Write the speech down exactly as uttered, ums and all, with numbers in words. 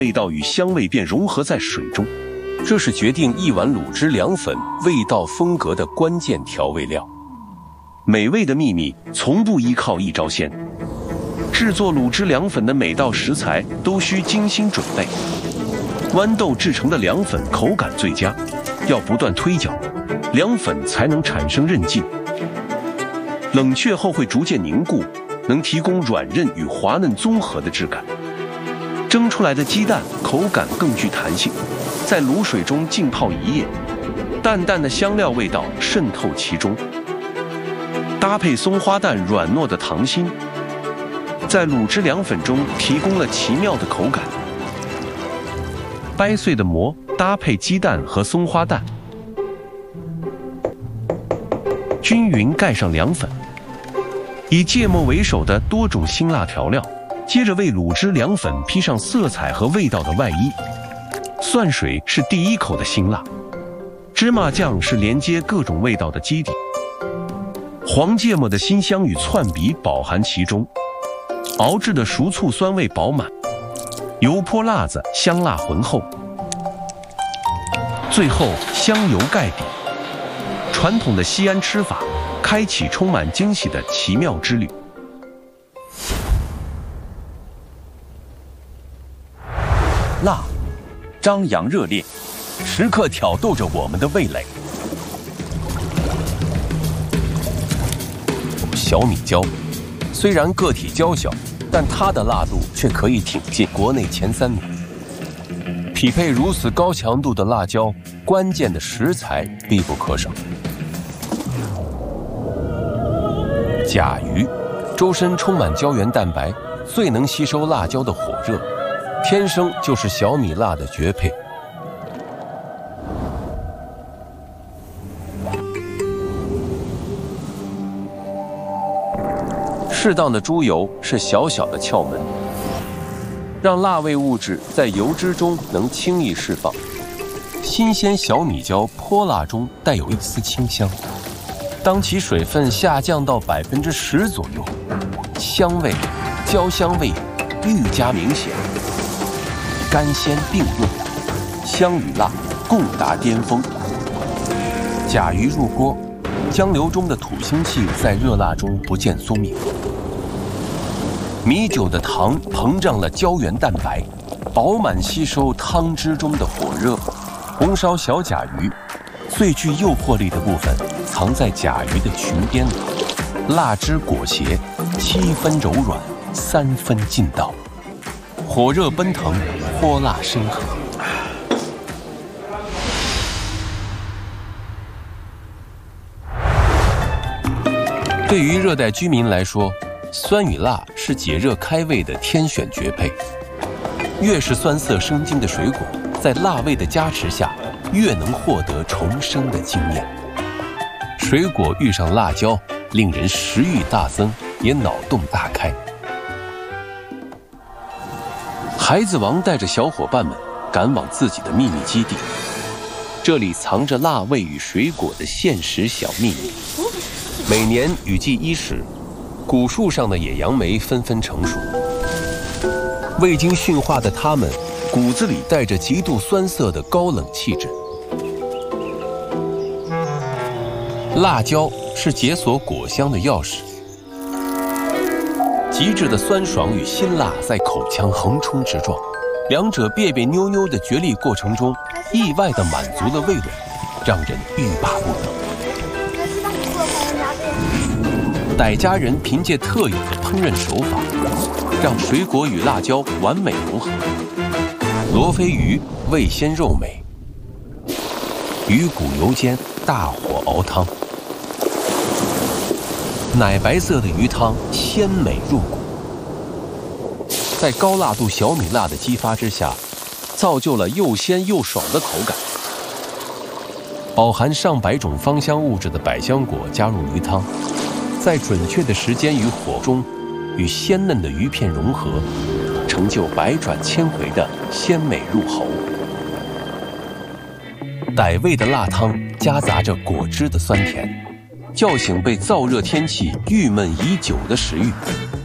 味道与香味便融合在水中， 这是决定一碗卤汁凉粉味道风格的关键调味料。 美味的秘密从不依靠一招鲜，制作卤汁凉粉的每道食材都需精心准备。豌豆制成的凉粉口感最佳，要不断推搅，凉粉才能产生韧劲。冷却后会逐渐凝固，能提供软韧与滑嫩综合的质感。蒸出来的鸡蛋口感更具弹性，在卤水中浸泡一夜，淡淡的香料味道渗透其中，搭配松花蛋软糯的糖心，在卤汁凉粉中提供了奇妙的口感。掰碎的馍搭配鸡蛋和松花蛋，均匀盖上凉粉，以芥末为首的多种辛辣调料，接着为卤汁凉粉披上色彩和味道的外衣。蒜水是第一口的辛辣，芝麻酱是连接各种味道的基底，黄芥末的辛香与窜鼻饱含其中，熬制的熟醋酸味饱满，油泼辣子香辣浑厚，最后香油盖底。传统的西安吃法，开启充满惊喜的奇妙之旅。 辣，张扬热烈，时刻挑逗着我们的味蕾。小米椒，虽然个体娇小，但它的辣度却可以挺进国内前三名。匹配如此高强度的辣椒，关键的食材必不可少。甲鱼，周身充满胶原蛋白，最能吸收辣椒的火热，天生就是小米辣的绝配。适当的猪油是小小的窍门，让辣味物质在油脂中能轻易释放。新鲜小米椒泼辣中带有一丝清香，当其水分下降到百分之十左右，香味、焦香味愈加明显，甘鲜并用，香与辣共达巅峰。甲鱼入锅，江流中的土腥气在热辣中不见踪影。米酒的糖膨胀了胶原蛋白，饱满吸收汤汁中的火热。红烧小甲鱼，最具诱惑力的部分藏在甲鱼的裙边里，辣汁裹挟，七分柔软，三分劲道，火热奔腾，泼辣深刻。对于热带居民来说，酸与辣是解热开胃的天选绝配。越是酸涩生津的水果，在辣味的加持下，越能获得重生的经验。水果遇上辣椒，令人食欲大增，也脑洞大开。孩子王带着小伙伴们赶往自己的秘密基地，这里藏着辣味与水果的现实小秘密。每年雨季伊始，古树上的野杨梅纷纷成熟，未经驯化的它们骨子里带着极度酸涩的高冷气质。辣椒是解锁果香的钥匙，极致的酸爽与辛辣在口腔横冲直撞，两者别别扭扭的角力过程中，意外地满足了味蕾，让人欲罢不能。傣家人凭借特有的烹饪手法，让水果与辣椒完美融合。罗非鱼味鲜肉美，鱼骨油煎，大火熬汤，奶白色的鱼汤鲜美入骨。在高辣度小米辣的激发之下，造就了又鲜又爽的口感。饱含上百种芳香物质的百香果加入鱼汤，在准确的时间与火中，与鲜嫩的鱼片融合，成就百转千回的鲜美入喉。傣味的辣汤夹杂着果汁的酸甜，叫醒被燥热天气郁闷已久的食欲。